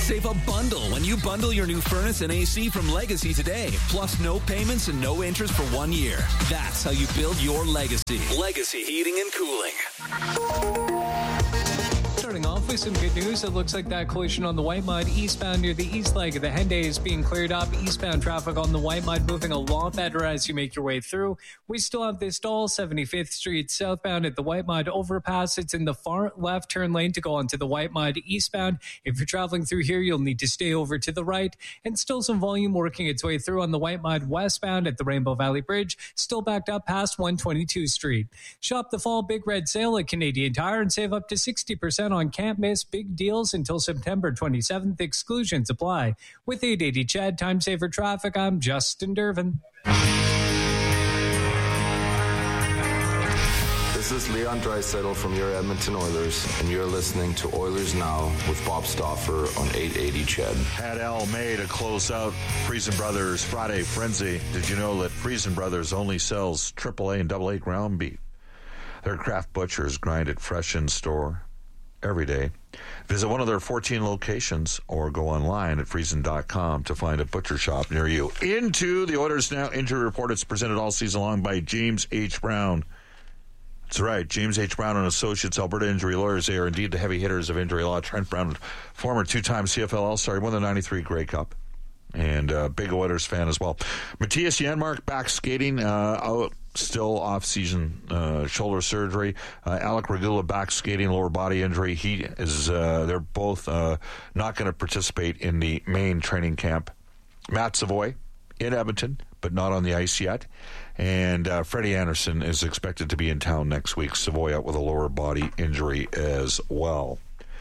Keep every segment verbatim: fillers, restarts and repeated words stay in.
Save a bundle when you bundle your new furnace and A C from Legacy today. Plus no payments and no interest for one year. That's how you build your legacy. Legacy Heating and Cooling. Starting off with some good news, it looks like that collision on the White Mud eastbound near the east leg of the Henday is being cleared up. Eastbound traffic on the White Mud moving a lot better as you make your way through. We still have this stall, seventy-fifth Street southbound at the White Mud overpass. It's in the far left turn lane to go onto the White Mud eastbound. If you're traveling through here, you'll need to stay over to the right. And still some volume working its way through on the White Mud westbound at the Rainbow Valley Bridge, still backed up past one twenty-two Street. Shop the fall Big Red Sale at Canadian Tire and save up to sixty percent on can't miss big deals until September twenty-seventh. Exclusions apply. With eight eighty C H E D Time Saver Traffic, I'm Justin Dervin. This is Leon Draisaitl from your Edmonton Oilers, and you're listening to Oilers Now with Bob Stauffer on eight eighty C H E D. Had Al May to close out Friesen Brothers Friday Frenzy. Did you know that Friesen Brothers only sells triple A and double A ground beef? Their craft butchers grind it fresh in store every day. Visit one of their fourteen locations or go online at friesen dot com to find a butcher shop near you. Into the Oilers Now injury report. It's presented all season long by James H. Brown. That's right, James H. Brown and Associates, Alberta Injury Lawyers. They are indeed the heavy hitters of injury law. Trent Brown, former two-time C F L All-Star, won the ninety-three Grey Cup, and a big Oilers fan as well. Matthias Janmark back skating, uh, out still off-season uh, shoulder surgery. Uh, Alec Regula back skating, lower body injury. He is. Uh, they're both uh, not going to participate in the main training camp. Matt Savoy in Edmonton, but not on the ice yet. And uh, Freddie Anderson is expected to be in town next week. Savoy out with a lower body injury as well.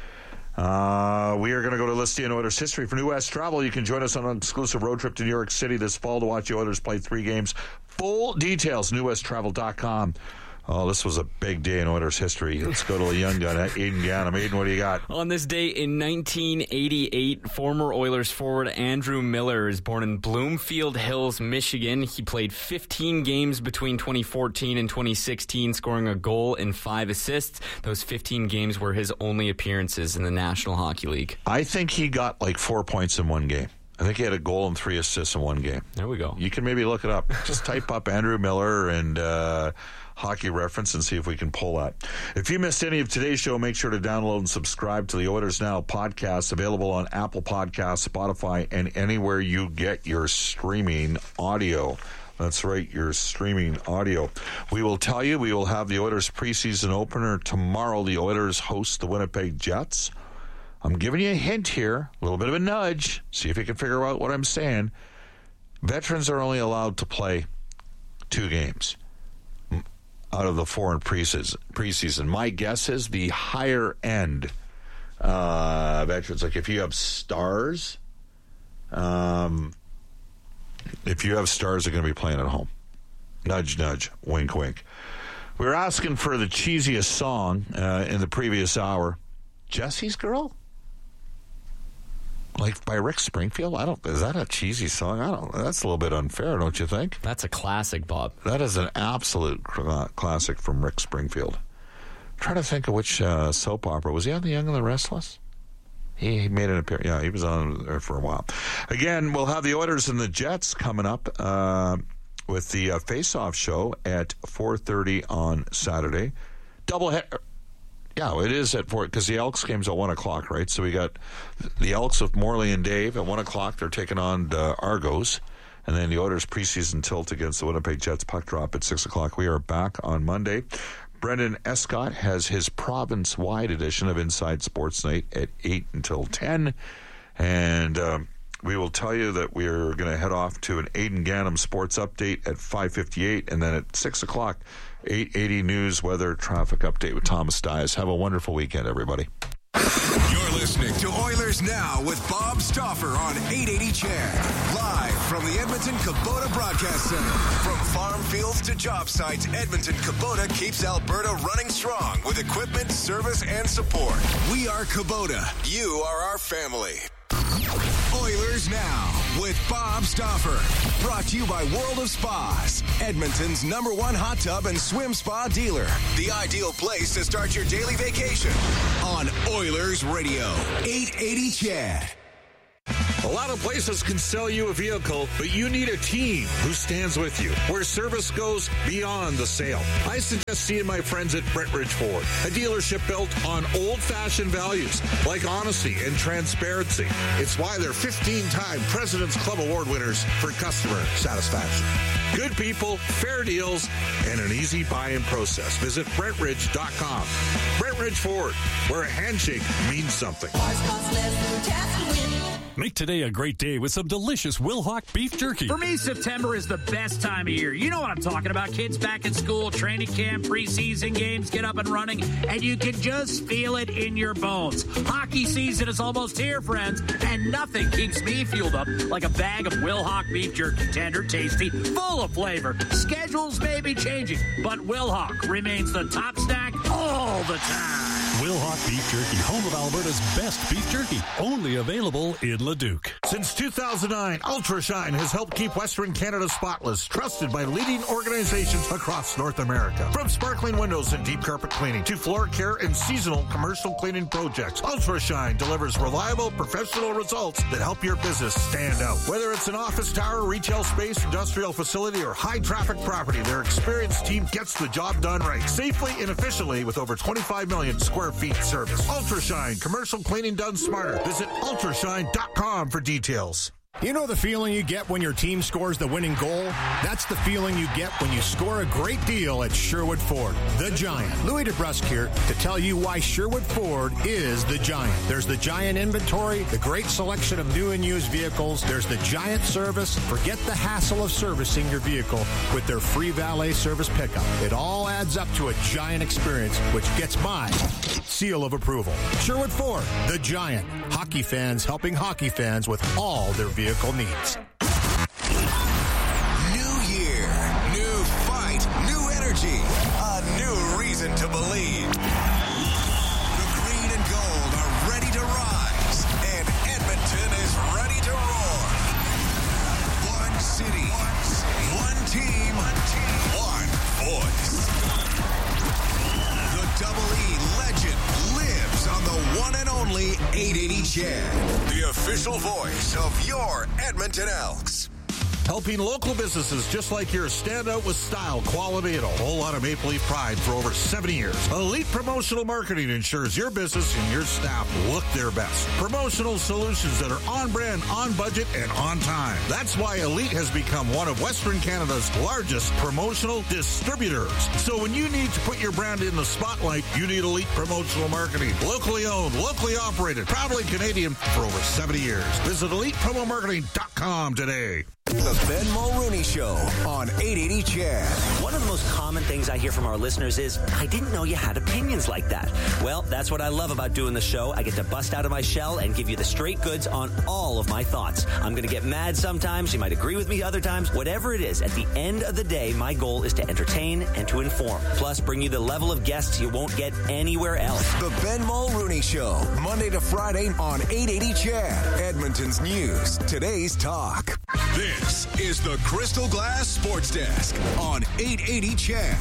Uh, we are going to go to Listy and Oilers history. For New West Travel, you can join us on an exclusive road trip to New York City this fall to watch the Oilers play three games. Full details, new west travel dot com. Oh, this was a big day in Oilers history. Let's go to a young gun, Aidan Gannon. Aidan, what do you got? On this day in nineteen eighty-eight, former Oilers forward Andrew Miller is born in Bloomfield Hills, Michigan. He played fifteen games between twenty fourteen and twenty sixteen, scoring a goal and five assists. Those fifteen games were his only appearances in the National Hockey League. I think he got like four points in one game. I think he had a goal and three assists in one game. There we go. You can maybe look it up. Just type up Andrew Miller and uh, Hockey Reference and see if we can pull that. If you missed any of today's show, make sure to download and subscribe to the Oilers Now podcast, available on Apple Podcasts, Spotify, and anywhere you get your streaming audio. That's right, your streaming audio. We will tell you, we will have the Oilers preseason opener tomorrow. The Oilers host the Winnipeg Jets. I'm giving you a hint here, a little bit of a nudge. See if you can figure out what I'm saying. Veterans are only allowed to play two games out of the four in preseason. My guess is the higher end uh, veterans, like if you have stars, um, if you have stars, they're going to be playing at home. Nudge, nudge, wink, wink. We were asking for the cheesiest song uh, in the previous hour. Jesse's Girl? Like by Rick Springfield? I don't. Is that a cheesy song? I don't. That's a little bit unfair, don't you think? That's a classic, Bob. That is an absolute cl- classic from Rick Springfield. I'm trying to think of which uh, soap opera. Was he on The Young and the Restless? He, he made an appearance. Yeah, he was on there for a while. Again, we'll have the Oilers and the Jets coming up uh, with the uh, face-off show at four thirty on Saturday. Double head. Yeah, it is at four, because the Elks game's at one o'clock, right? So we got the Elks with Morley and Dave at one o'clock. They're taking on the Argos. And then the Oilers preseason tilt against the Winnipeg Jets puck drop at six o'clock. We are back on Monday. Brendan Escott has his province-wide edition of Inside Sports Night at eight until ten. And um, we will tell you that we're going to head off to an Aidan Gannon sports update at five fifty-eight. And then at six o'clock, eight eighty News Weather Traffic Update with Thomas Dias. Have a wonderful weekend, everybody. You're listening to Oilers Now with Bob Stauffer on eight eighty C H E D. Live from the Edmonton Kubota Broadcast Center. From farm fields to job sites, Edmonton Kubota keeps Alberta running strong with equipment, service, and support. We are Kubota. You are our family. Oilers Now with Bob Stauffer. Brought to you by World of Spas, Edmonton's number one hot tub and swim spa dealer. The ideal place to start your daily vacation on Oilers Radio, eight eighty C H E D. A lot of places can sell you a vehicle, but you need a team who stands with you, where service goes beyond the sale. I suggest seeing my friends at Brentridge Ford, a dealership built on old-fashioned values like honesty and transparency. It's why they're fifteen-time President's Club Award winners for customer satisfaction. Good people, fair deals, and an easy buy-in process. Visit Brent Ridge dot com. Brentridge Ford, where a handshake means something. Make today a great day with some delicious Wilhauk beef jerky. For me, September is the best time of year. You know what I'm talking about. Kids back in school, training camp, preseason games get up and running, and you can just feel it in your bones. Hockey season is almost here, friends, and nothing keeps me fueled up like a bag of Wilhauk beef jerky. Tender, tasty, full of flavor. Schedules may be changing, but Wilhauk remains the top snack all the time. Wilhauk Beef Jerky, home of Alberta's best beef jerky. Only available in Leduc. Since two thousand nine, UltraShine has helped keep Western Canada spotless, trusted by leading organizations across North America. From sparkling windows and deep carpet cleaning to floor care and seasonal commercial cleaning projects, UltraShine delivers reliable, professional results that help your business stand out. Whether it's an office tower, retail space, industrial facility, or high-traffic property, their experienced team gets the job done right, safely and efficiently with over twenty-five million square feet service. UltraShine, commercial cleaning done smarter. Visit ultrashine dot com for details. You know the feeling you get when your team scores the winning goal? That's the feeling you get when you score a great deal at Sherwood Ford, the Giant. Louis DeBrusque here to tell you why Sherwood Ford is the Giant. There's the Giant inventory, the great selection of new and used vehicles. There's the Giant service. Forget the hassle of servicing your vehicle with their free valet service pickup. It all adds up to a Giant experience, which gets my seal of approval. Sherwood Ford, the Giant. Hockey fans helping hockey fans with all their vehicle needs. New year, new fight, new energy, a new reason to believe. The green and gold are ready to rise, and Edmonton is ready to roar. One city, one team, one voice. The Double E legend lives on the one and only eight eighty Chad, the official voice of your Edmonton Elks. Helping local businesses just like yours stand out with style, quality, and a whole lot of Maple Leaf pride for over seventy years. Elite Promotional Marketing ensures your business and your staff look their best. Promotional solutions that are on brand, on budget, and on time. That's why Elite has become one of Western Canada's largest promotional distributors. So when you need to put your brand in the spotlight, you need Elite Promotional Marketing. Locally owned, locally operated, proudly Canadian for over seventy years. Visit elite promo marketing dot com today. The Ben Mulrooney Show on eight eighty Chad. One of the most common things I hear from our listeners is, I didn't know you had opinions like that. Well, that's what I love about doing the show. I get to bust out of my shell and give you the straight goods on all of my thoughts. I'm going to get mad sometimes. You might agree with me other times. Whatever it is, at the end of the day, my goal is to entertain and to inform. Plus, bring you the level of guests you won't get anywhere else. The Ben Mulrooney Show, Monday to Friday on eight eighty Chad. Edmonton's news, today's talk. This is the Crystal Glass Sports Desk on eight eighty Chad.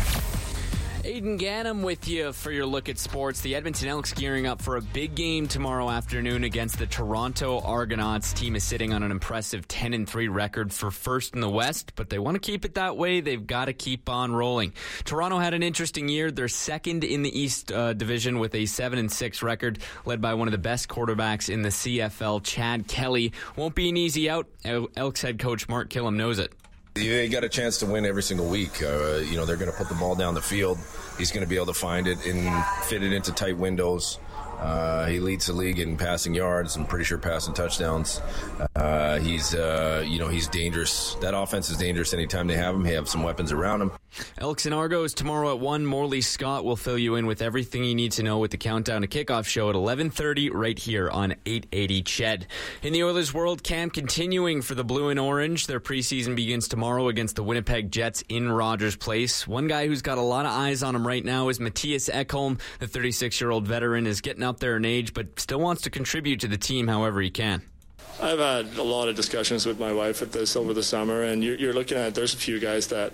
Aidan Gannam with you for your look at sports. The Edmonton Elks gearing up for a big game tomorrow afternoon against the Toronto Argonauts. Team is sitting on an impressive ten and three record for first in the West, but they want to keep it that way. They've got to keep on rolling. Toronto had an interesting year. They're second in the East uh, Division with a seven and six record, led by one of the best quarterbacks in the C F L, Chad Kelly. Won't be an easy out. Elks head coach Mark Killam knows it. They got a chance to win every single week. Uh, you know, they're going to put the ball down the field. He's going to be able to find it and fit it into tight windows. Uh, he leads the league in passing yards. I'm pretty sure passing touchdowns. Uh, he's, uh, you know, he's dangerous. That offense is dangerous anytime they have him. They have some weapons around him. Elks and Argos tomorrow at one. Morley Scott will fill you in with everything you need to know with the Countdown to Kickoff show at eleven thirty right here on eight eighty Ched. In the Oilers World Camp continuing for the Blue and Orange. Their preseason begins tomorrow against the Winnipeg Jets in Rogers Place. One guy who's got a lot of eyes on him right now is Matthias Ekholm. The thirty-six-year-old veteran is getting up there in age, but still wants to contribute to the team however he can. I've had a lot of discussions with my wife at this over the summer, and you're, you're looking at there's a few guys that,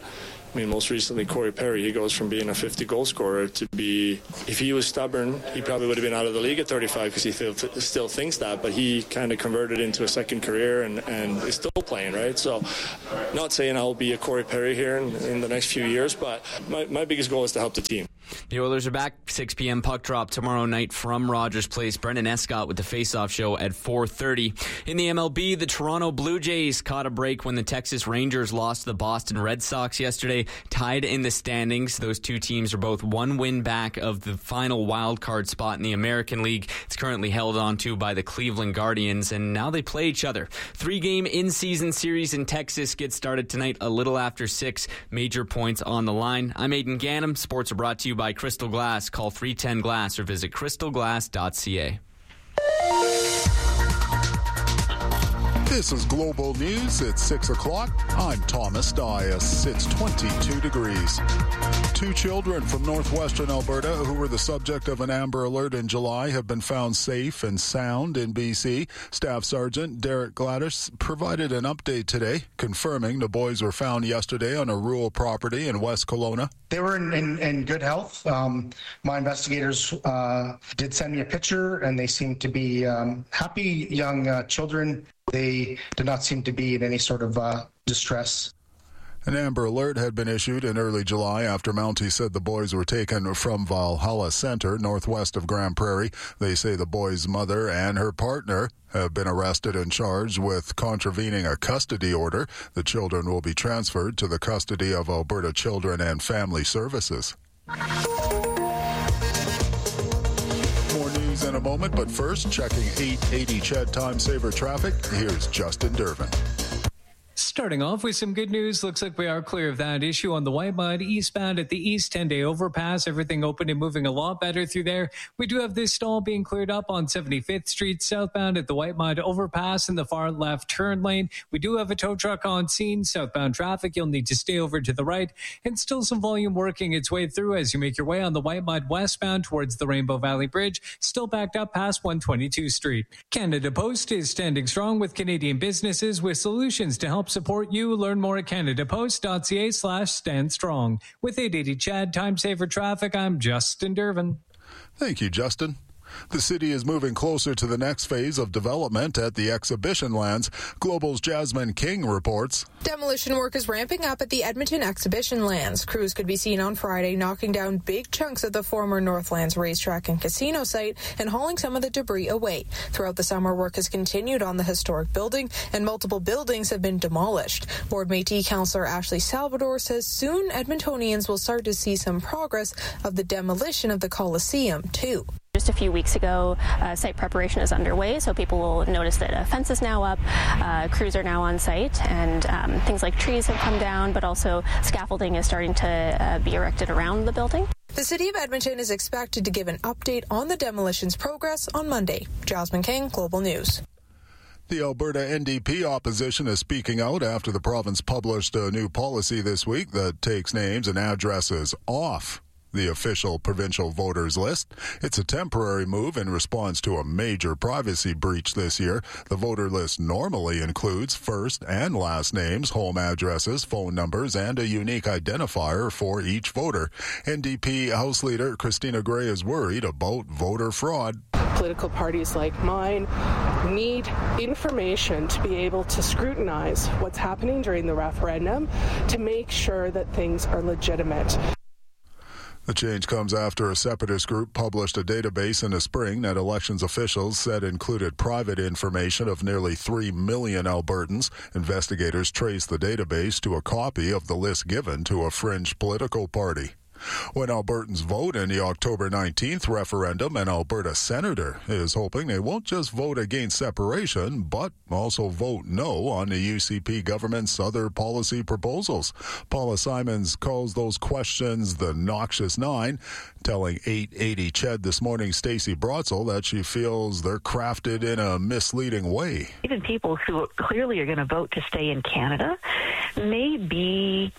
I mean, most recently, Corey Perry, he goes from being a fifty goal scorer to be, if he was stubborn, he probably would have been out of the league at thirty-five because he still, still thinks that, but he kind of converted into a second career and, and is still playing, right? So, not saying I'll be a Corey Perry here in, in the next few years, but my, my biggest goal is to help the team. The Oilers are back, six p.m. puck drop tomorrow night from Rogers Place. Brendan Escott with the face-off show at four thirty. In the M L B, the Toronto Blue Jays caught a break when the Texas Rangers lost to the Boston Red Sox yesterday, tied in the standings. Those two teams are both one win back of the final wild card spot in the American League. It's currently held on to by the Cleveland Guardians, and now they play each other. Three-game in-season series in Texas gets started tonight a little after six. Major points on the line. I'm Aidan Gannam. Sports are brought to you by Crystal Glass. Call three one zero glass or visit crystal glass dot c a. This is Global News at six o'clock. I'm Thomas Dias. It's twenty-two degrees. Two children from northwestern Alberta who were the subject of an Amber Alert in July have been found safe and sound in B C. Staff Sergeant Derek Gladys provided an update today, confirming the boys were found yesterday on a rural property in West Kelowna. They were in, in, in good health. Um, my investigators uh, did send me a picture, and they seemed to be um, happy young uh, children. They did not seem to be in any sort of uh, distress. An Amber Alert had been issued in early July after Mountie said the boys were taken from Valhalla Center, northwest of Grand Prairie. They say the boys' mother and her partner have been arrested and charged with contravening a custody order. The children will be transferred to the custody of Alberta Children and Family Services. More news in a moment, but first, checking eight eighty C H E D Time Saver traffic, here's Justin Dervin. Starting off with some good news, looks like we are clear of that issue on the White Mud eastbound at the East ten-day overpass. Everything open and moving a lot better through there. We do have this stall being cleared up on seventy-fifth Street southbound at the White Mud overpass in the far left turn lane. We do have a tow truck on scene. Southbound traffic, you'll need to stay over to the right, and still some volume working its way through as you make your way on the White Mud westbound towards the Rainbow Valley Bridge, still backed up past one twenty-two Street. Canada Post is standing strong with Canadian businesses with solutions to help support you. Learn more at canadapost.ca slash stand strong. With eight eighty C H E D Time Saver Traffic, I'm Justin Dervin. Thank you, Justin. The city is moving closer to the next phase of development at the exhibition lands. Global's Jasmine King reports. Demolition work is ramping up at the Edmonton exhibition lands. Crews could be seen on Friday knocking down big chunks of the former Northlands racetrack and casino site and hauling some of the debris away. Throughout the summer, work has continued on the historic building, and multiple buildings have been demolished. Board Métis Councillor Ashley Salvador says soon Edmontonians will start to see some progress of the demolition of the Coliseum, too. Just a few weeks ago, uh, site preparation is underway, so people will notice that a fence is now up, uh, crews are now on site, and um, things like trees have come down, but also scaffolding is starting to uh, be erected around the building. The City of Edmonton is expected to give an update on the demolition's progress on Monday. Jasmine King, Global News. The Alberta N D P opposition is speaking out after the province published a new policy this week that takes names and addresses off the official provincial voters list. It's a temporary move in response to a major privacy breach this year. The voter list normally includes first and last names, home addresses, phone numbers, and a unique identifier for each voter. N D P House Leader Christina Gray is worried about voter fraud. Political parties like mine need information to be able to scrutinize what's happening during the referendum to make sure that things are legitimate. The change comes after a separatist group published a database in the spring that elections officials said included private information of nearly three million Albertans. Investigators traced the database to a copy of the list given to a fringe political party. When Albertans vote in the October nineteenth referendum, an Alberta senator is hoping they won't just vote against separation, but also vote no on the U C P government's other policy proposals. Paula Simons calls those questions the noxious nine, telling eight eighty C H E D this morning Stacey Brotzel that she feels they're crafted in a misleading way. Even people who clearly are going to vote to stay in Canada may be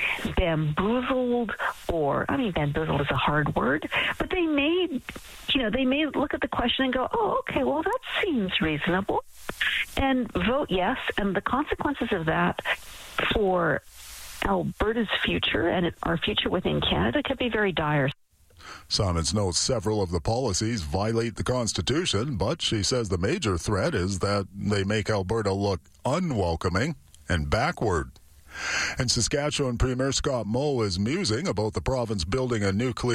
bamboozled, or, I mean, bamboozled is a hard word, but they may, you know, they may look at the question and go, oh, okay, well, that seems reasonable, and vote yes, and the consequences of that for Alberta's future and our future within Canada could be very dire. Simons notes several of the policies violate the Constitution, but she says the major threat is that they make Alberta look unwelcoming and backward. And Saskatchewan Premier Scott Moe is musing about the province building a nuclear